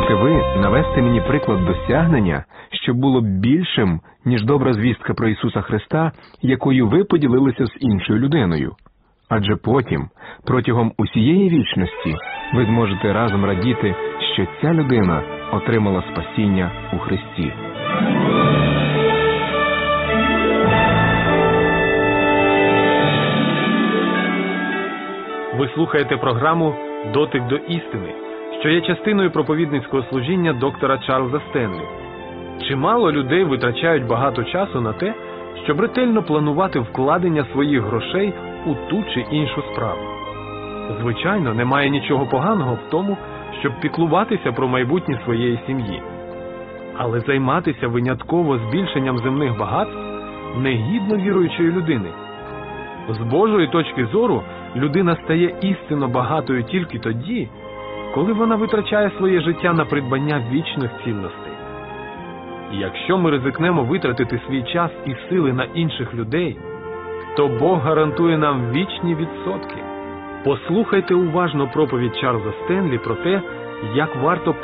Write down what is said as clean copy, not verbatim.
можете ви навести мені приклад досягнення, що було більшим, ніж добра звістка про Ісуса Христа, якою ви поділилися з іншою людиною? Адже потім, протягом усієї вічності, ви зможете разом радіти, що ця людина отримала спасіння у Христі. Ви слухаєте програму «Дотик до істини», що є частиною проповідницького служіння доктора Чарльза Стенлі. Чимало людей витрачають багато часу на те, щоб ретельно планувати вкладення своїх грошей у ту чи іншу справу. Звичайно, немає нічого поганого в тому, щоб піклуватися про майбутнє своєї сім'ї. Але займатися винятково збільшенням земних багатств негідно віруючої людини. З Божої точки зору, людина стає істинно багатою тільки тоді, коли вона витрачає своє життя на придбання вічних цінностей. І якщо ми ризикнемо витратити свій час і сили на інших людей, то Бог гарантує нам вічні відсотки. Послухайте уважно проповідь Чарльза Стенлі про те, як варто